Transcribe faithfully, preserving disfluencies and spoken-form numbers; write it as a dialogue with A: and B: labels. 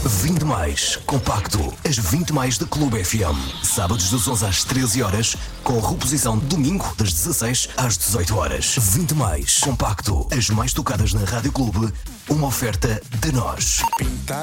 A: vinte mais compacto, as vinte mais da Clube F M. Sábados das onze às treze horas, com reposição domingo das dezasseis às dezoito horas. vinte mais compacto, as mais tocadas na Rádio Clube, uma oferta de nós.
B: Pintar